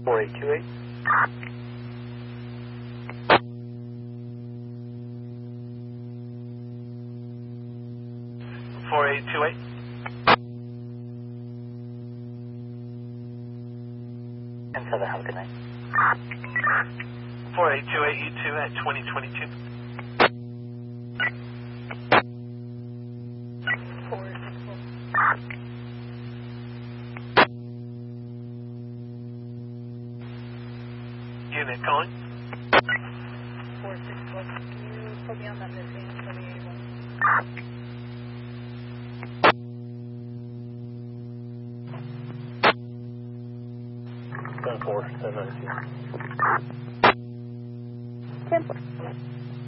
4828. 4828. And 7, have a good night. 4828, you two at 2022. 464. Unit calling. 464. Can you put me on that missing 7881? 10-4, 10-19. 10-4.